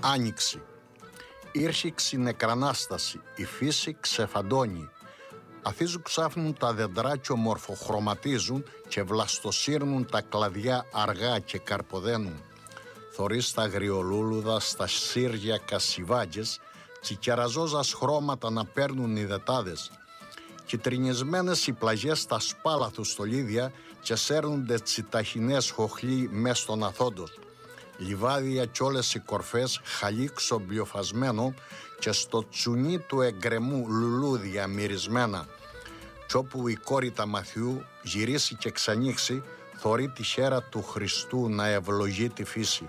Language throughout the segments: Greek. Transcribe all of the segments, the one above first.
Άνοιξη. Ήρχε ξυνεκρανάσταση, η φύση ξεφαντώνει. Αφίζουν ξάφνουν τα δέντρα και ομορφοχρωματίζουν και βλαστοσύρνουν τα κλαδιά αργά και καρποδένουν. Θωρείς τα αγριολούλουδα στα σύρια κασιβάγες και κεραζόζας χρώματα να παίρνουν οι δετάδες. Κιτρινισμένες οι πλαγιές στα σπάλαθου στολίδια και σέρνονται τσιταχινές χοχλοί μες στον Αθόντος. Λιβάδια κι όλες οι κορφές χαλί ξομπιοφασμένο και στο τσουνί του εγκρεμού λουλούδια μυρισμένα. Κι όπου η κόρη τα μαθιού γυρίσει και ξανοίξει, θωρεί τη χέρα του Χριστού να ευλογεί τη φύση.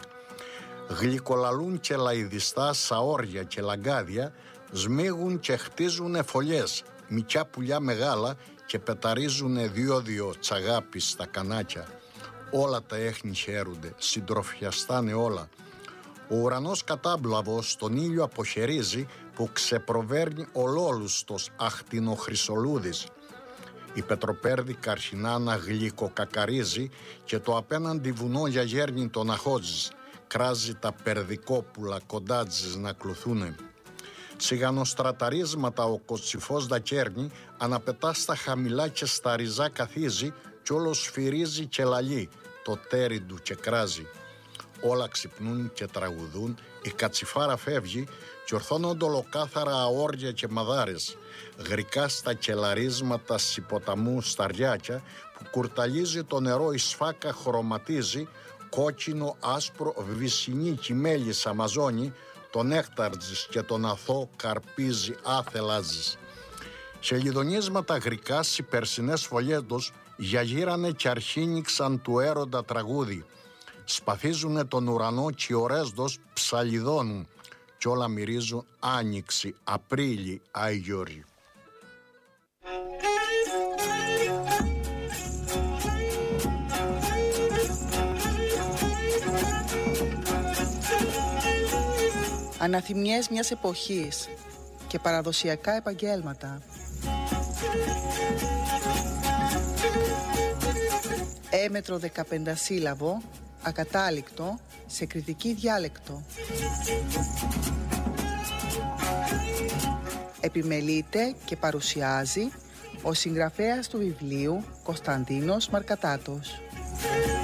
Γλυκολαλούν και λαϊδιστά σαόρια και λαγκάδια, σμίγουν και χτίζουνε φωλιές, μικιά πουλιά μεγάλα και πεταρίζουνε δύο τσαγάπης στα κανάκια. Όλα τα έχνη χαίρονται, συντροφιαστάνε όλα. Ο ουρανός κατάμπλαβος τον ήλιο αποχαιρίζει που ξεπροβέρνει ολόλουστος αχτινοχρυσολούδης. Η πετροπέρδη καρχινάνα γλυκοκακαρίζει και το απέναντι βουνό γιαγέρνει τον αχώτζης. Κράζει τα περδικόπουλα κοντάτζης να κλουθούνε. Τσιγανοστραταρίσματα ο κοτσιφός δακέρνει, αναπετά στα χαμηλά και στα ριζά καθίζει κι όλο σφυρίζει και λαλεί, το τέρι του και κράζει. Όλα ξυπνούν και τραγουδούν, η κατσιφάρα φεύγει και ορθώνονται ολοκάθαρα αόρια και μαδάρες. Γρικά στα κελαρίσματα σι ποταμού σταριάκια που κουρταλίζει το νερό η σφάκα χρωματίζει, κόκκινο άσπρο βυσσινή κυμέλης αμαζώνει, το νέκταρτζης και τον αθώ καρπίζει άθελαζης. Σε λιδονίσματα γρικά σι περσινές φωλιέντος γιαγύρανε και αρχίνηξαν του έρωτα τραγούδι. Σπαθίζουνε τον ουρανό κι ορέσδος ψαλιδώνουν κι όλα μυρίζουν Άνοιξη, Απρίλη, Άι Γιώργη. Αναθυμιές μιας εποχής και παραδοσιακά επαγγέλματα. Έμετρο 15 σύλλαβο, ακατάληκτο, σε κριτική διάλεκτο. Επιμελείται και παρουσιάζει ο συγγραφέας του βιβλίου Κωνσταντίνος Μαρκατάτος.